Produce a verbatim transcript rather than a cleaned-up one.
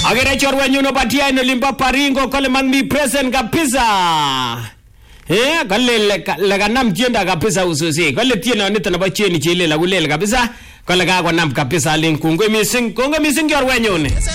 Agere chorwenyu no batia ino limba paringo kole man mi present kabisa. Eh, kole le kanam tienda kabisa ususi. Kole tienda nito na bacheni chile la kulela kabisa. Kole ka kwa nam kabisa link kungwe missing. Kungwe missing chorwenyu ni.